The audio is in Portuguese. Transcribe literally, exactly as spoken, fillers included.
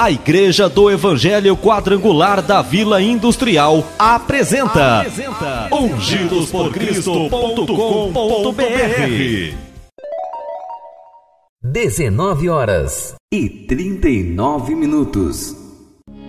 A Igreja do Evangelho Quadrangular da Vila Industrial apresenta, apresenta ungidos por cristo ponto com ponto br. dezenove horas e trinta e nove minutos.